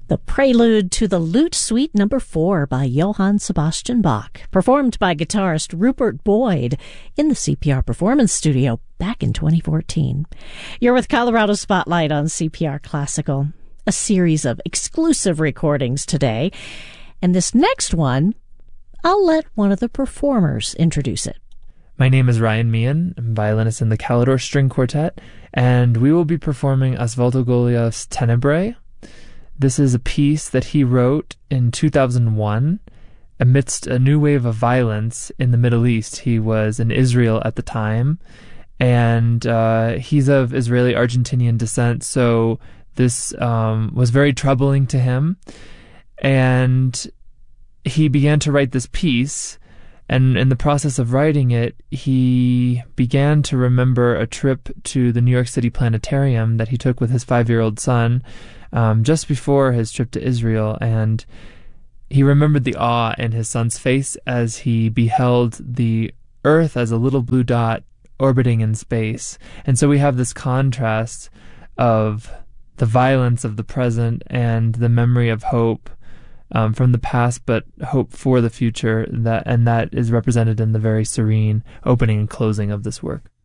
The Prelude to the Lute Suite No. 4 by Johann Sebastian Bach, performed by guitarist Rupert Boyd in the CPR Performance Studio back in 2014. You're with Colorado Spotlight on CPR Classical, a series of exclusive recordings today. And this next one, I'll let one of the performers introduce it. My name is Ryan Meehan. I'm violinist in the Calidore String Quartet, and we will be performing Osvaldo Golijov's Tenebrae. This is a piece that he wrote in 2001 amidst a new wave of violence in the Middle East. He was in Israel at the time, and he's of Israeli-Argentinian descent, so this was very troubling to him. And he began to write this piece, and in the process of writing it, he began to remember a trip to the New York City Planetarium that he took with his 5-year-old son just before his trip to Israel, and he remembered the awe in his son's face as he beheld the Earth as a little blue dot orbiting in space. And so we have this contrast of the violence of the present and the memory of hope from the past, but hope for the future, that is represented in the very serene opening and closing of this work.